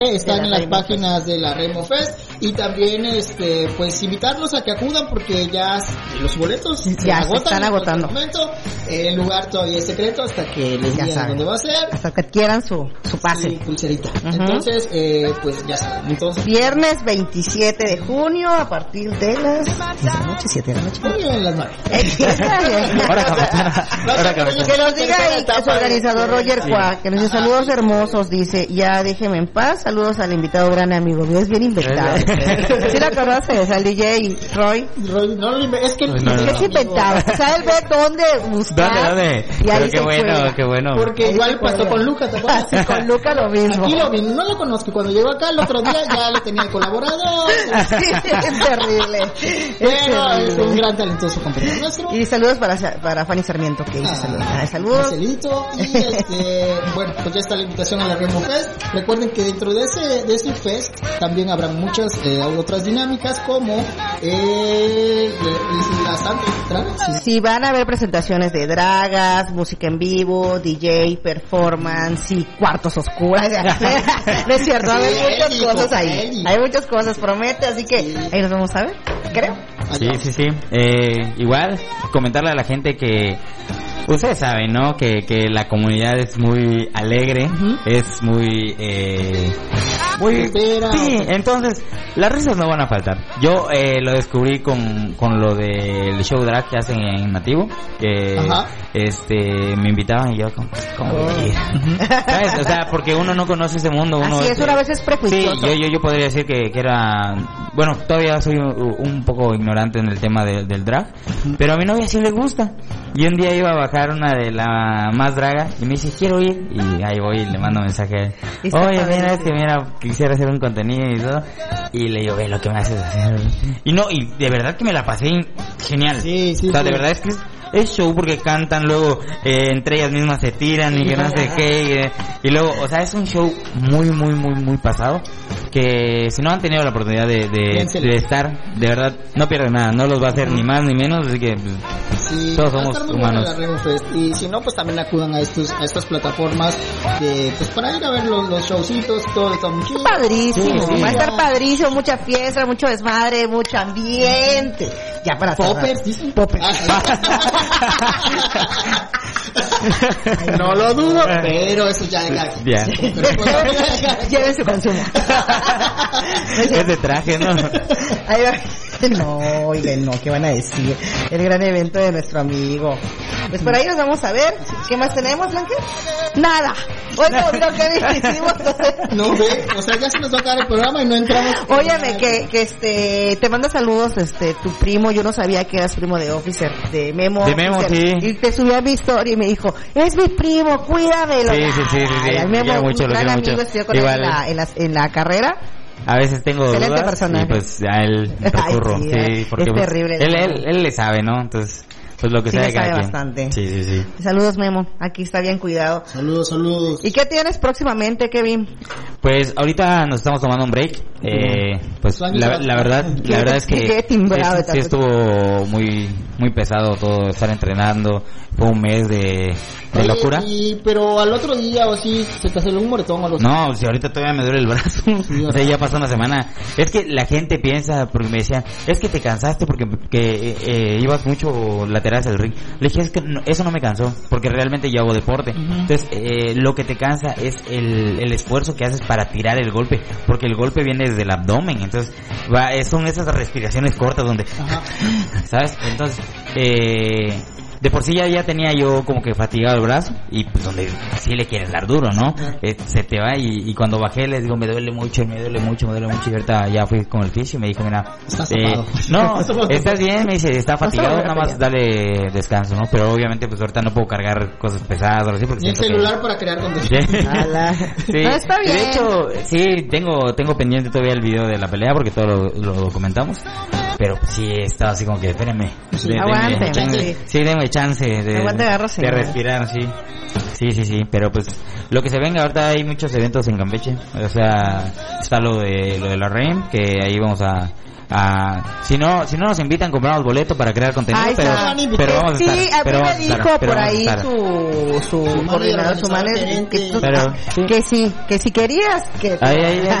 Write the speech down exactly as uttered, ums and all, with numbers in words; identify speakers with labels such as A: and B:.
A: están en las páginas de la Remo Fest y también este pues invitarlos a que acudan porque ya los boletos se
B: ya
A: agotan,
B: se están agotando.
A: Momento, el lugar todavía es secreto hasta que les
B: ya
A: digan
B: saben
A: dónde va a ser,
B: hasta que adquieran su su pase,
A: sí, pulserita.
B: Uh-huh.
A: Entonces eh, pues ya saben. Entonces
B: viernes veintisiete de junio a partir de las diez de la noche, siete de la noche.
A: Muy bien, las nueve.
C: Ahora cabezona. Ahora cabezona.
B: Que nos diga ahí su organizador Roger Cuá, que nos dice saludos hermosos, dice, ya déjeme en paz, saludos al invitado gran amigo, es bien inventado. ¿Sí la conoces? Al D J Roy.
A: Roy no, es que
C: no, no, no.
B: es inventado. O sea, él ve dónde buscar.
C: ¿Dónde, dónde?
B: Y ahí
C: Pero qué bueno,
B: juega.
C: qué bueno.
A: Porque
B: ahí
A: igual pasó con Luca, ¿te acuerdas?
B: Sí, con Luca lo mismo.
A: Aquí lo mismo, no lo conozco. Cuando llegó acá el otro día ya lo tenía el colaborador.
B: Sí, es terrible.
A: Pero
B: es,
A: es un gran talentoso compañero nuestro.
B: Y saludos para, para Fanny Sarmiento, que dice
A: Ah,
B: saludos. Ah, saludos.
A: Marcelito. Y este, bueno, pues ya está la invitación a la Remo Fest. Recuerden que dentro de ese, de ese fest también habrá muchas eh, otras dinámicas como eh, las antes.
B: Sí, van a haber presentaciones de dragas, música en vivo, D J, performance y cuartos oscuros. No es cierto, hay muchas cosas ahí. Hay muchas cosas, promete, así que ahí nos vamos a ver, creo.
C: Sí, sí, sí. Eh, igual, comentarle a la gente que ustedes saben, ¿no? Que, que la comunidad es muy alegre, uh-huh. es muy... Eh, muy
A: Espera,
C: sí,
A: okay.
C: Entonces las risas no van a faltar. Yo eh, lo descubrí con, con lo del show drag que hacen en Nativo, que Ajá. este me invitaban y yo como, ¿cómo voy a ir? ¿Sabes? O sea, porque uno no conoce ese mundo. Uno
B: Así es,
C: eh,
B: una vez es prejuicioso.
C: Sí, yo, yo, yo podría decir que, que era... Bueno, todavía soy un, un poco ignorante en el tema de, del drag, pero a mi novia sí le gusta. Y un día iba a bajar una de la más draga y me dice, quiero ir. Y ahí voy y le mando mensaje. Oye, mira, es que mira, quisiera hacer un contenido y todo. Y le digo, ve lo que me haces hacer. Y no, y de verdad que me la pasé genial.
A: Sí, sí,
C: o sea,
A: sí.
C: de verdad es que es, es show porque cantan, luego eh, entre ellas mismas se tiran y que no sé qué. Y, eh, y luego, o sea, es un show muy, muy, muy, muy pasado. Que si no han tenido la oportunidad de, de, de estar, de verdad, no pierden nada. No los va a hacer ni más ni menos, así que
A: sí,
C: todos somos humanos.
A: Y si no, pues también acudan a estos a estas plataformas de, pues para ir a ver los, los showcitos, todo está muy chido.
B: Padrísimo,
A: sí, sí,
B: va a
A: ya.
B: estar padrísimo, mucha fiesta, mucho desmadre, mucho ambiente. Ya para
A: Poppers, dicen.
B: Poppers.
A: No lo dudo, pero eso ya de cada
C: yeah.
B: Lleven su consumo.
C: Es de traje, ¿no?
B: Ahí va. No, oigan, no, ¿qué van a decir? El gran evento de nuestro amigo. Pues por ahí nos vamos a ver. ¿Qué más tenemos, Blanque? Nada. Oye, no, mira qué hicimos.
A: No, ve, o sea, ya se nos va a acabar el programa y no entramos.
B: Óyeme, que, que este, te manda saludos, este, tu primo, yo no sabía que eras primo de Officer, de Memo.
C: De Memo,
B: Officer,
C: sí.
B: Y te subí a mi historia y me dijo, es mi primo, cuídamelo.
C: Sí, sí, sí, sí, sí.
B: Ay, al Memo,
C: quiero mucho,
B: un
C: lo
B: gran
C: quiero
B: amigo,
C: mucho.
B: estudió con
C: Igual,
B: él en la, en la, en la carrera.
C: A veces tengo
B: Excelente
C: dudas
B: personaje.
C: y pues a él recurro.
B: Ay, sí,
C: sí, porque
B: es
C: pues,
B: terrible.
C: Él, él, él le sabe, ¿no? Entonces, pues lo que
B: Sí
C: sea
B: le
C: de cada
B: sabe
C: quien.
B: bastante.
C: Sí, sí, sí.
B: Saludos, Memo. Aquí está bien cuidado.
A: Saludos, saludos.
B: ¿Y qué tienes próximamente, Kevin?
C: Pues ahorita nos estamos tomando un break. Eh, pues la, la verdad, la verdad es que
B: Qué timbrado
C: es, sí estuvo muy, muy pesado todo estar entrenando. Fue un mes de, de
A: Oye,
C: locura.
A: Y, pero al otro día o así, ¿se te hace un moretón o algo así?
C: No, si ahorita todavía me duele el brazo. Sí, o sea, ya pasó una semana. Es que la gente piensa, porque me decían, es que te cansaste porque que, eh, ibas mucho lateral hacia el ring. Le dije, es que no, eso no me cansó, porque realmente yo hago deporte. Uh-huh. Entonces, eh, lo que te cansa es el, el esfuerzo que haces para tirar el golpe, porque el golpe viene desde el abdomen. Entonces, va, son esas respiraciones cortas donde, ajá, ¿sabes? Entonces, eh... de por sí ya, ya tenía yo como que fatigado el brazo y pues donde sí le quieres dar duro, ¿no? Eh, se te va y, y cuando bajé les digo, me duele mucho, me duele mucho, me duele mucho y ahorita ya fui con el fisio y me dijo, mira, eh, no, estás bien, me dice, está fatigado, nada más dale descanso, ¿no? Pero obviamente pues ahorita no puedo cargar cosas pesadas o así porque
A: y el celular que... para crear contenido.
C: Sí. No, está bien. De hecho, sí, tengo tengo pendiente todavía el video de la pelea porque todo lo, lo documentamos. Pero sí estaba así como que, espérenme.
B: Sí, de, aguante,
C: sí, sí, denme chance de,
B: aguante, agarro,
C: de respirar, sí. Sí, sí, sí, pero pues lo que se venga, ahorita hay muchos eventos en Campeche. O sea, está lo de lo de la R E M, que ahí vamos a Ah, si no, si no nos invitan, compramos boleto para crear contenido,
B: Ay,
C: pero,
B: pero,
C: pero vamos a estar.
B: Sí,
C: pero
B: a mí
C: vamos
B: me
C: a estar,
B: dijo
C: pero
B: por
C: vamos a
B: ahí
C: estar.
B: su, su
A: Su
B: coordinador, su manager, que,
C: Pero, sí.
B: que sí, que si querías, que
C: Ay, ay, ay.